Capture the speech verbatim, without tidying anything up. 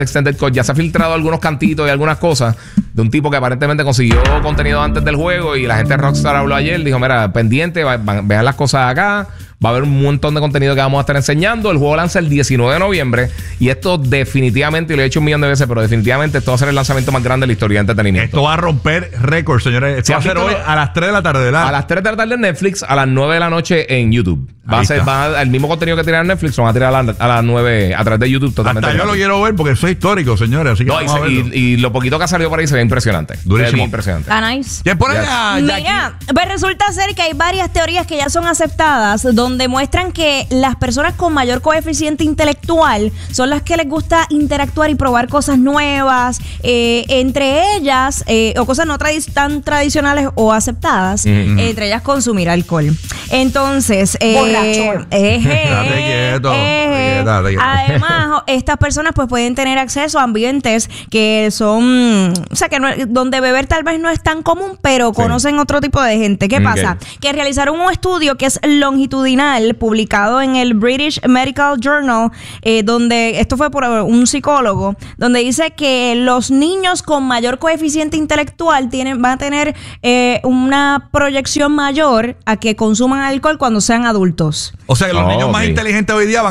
Extended Cut. Ya se ha filtrado algunos cantitos y algunas cosas de un tipo que aparentemente consiguió contenido antes del juego y la gente de Rockstar habló ayer. Dijo, mira, pendiente, va, va, vean las cosas acá. Va a haber un montón de contenido que vamos a estar enseñando. El juego lanza el diecinueve de noviembre. Y esto definitivamente, y lo he dicho un millón de veces, pero definitivamente esto va a ser el lanzamiento más grande de la historia de entretenimiento. Esto va a romper récords, señores. Esto Sí, va a ser hoy a las tres de la tarde, ¿verdad? A las tres de la tarde en Netflix, a las nueve de la noche en YouTube. Va Ahí a ser está. va a- el mismo contenido que tiran en Netflix, lo van a tirar a, la- a las nueve a través de YouTube totalmente. Hasta yo lo gratis. quiero ver porque eso es histórico, señores. Así que No, y, vamos a se- verlo. y, y lo poquito que ha salido por ahí se ve impresionante. Se ve Durísimo. bien impresionante. Está nice. ¿Quién pone Yes. allá, Jackie? Mira, pues resulta ser que hay varias teorías que ya son aceptadas donde muestran que las personas con mayor coeficiente intelectual son las que les gusta interactuar y probar cosas nuevas, eh, entre ellas, eh, o cosas no tradi- tan tradicionales o aceptadas, Ujú. eh, entre ellas consumir alcohol. Entonces, eh, Borrachón. eje, Estate quieto, eje. estate quieto. Además, o- estas personas pues pueden tener acceso a ambientes que son, o sea, que no- donde beber tal vez no es tan común, pero conocen otro tipo de gente. ¿Qué Ok. pasa? Que realizaron un estudio que es longitudinal, publicado en el British Medical Journal, eh, donde esto fue por un psicólogo, donde dice que los niños con mayor coeficiente intelectual tienen, van a tener eh, una proyección mayor a que consuman alcohol cuando sean adultos. O sea que los Oh, niños más ok. inteligentes hoy día van